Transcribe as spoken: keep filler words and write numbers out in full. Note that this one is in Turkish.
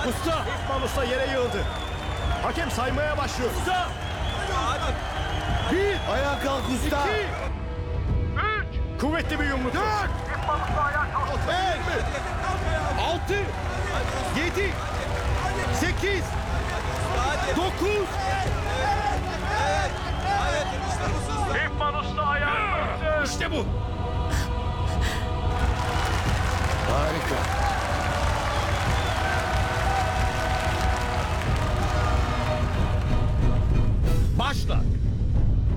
Usta! İkbal Usta yere yığıldı. Hakem saymaya başlıyor. Usta! Bir, Ayağa kalk usta. iki, üç. Kuvvetli bir yumruk. Dört, beş, altı, yedi, sekiz, dokuz. İkbal Usta ayağa kalktı. İşte bu. Harika.